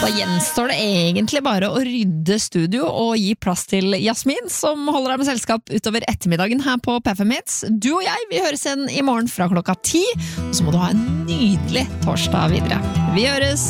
Da gjenstår det egentlig bare å rydde studio og gi plass til Jasmin, som holder deg med selskap utover ettermiddagen her på PFM Hits. Du og jeg, vi høres igjen i morgen fra klokka 10, og så må du ha en nydelig torsdag videre. Vi høres!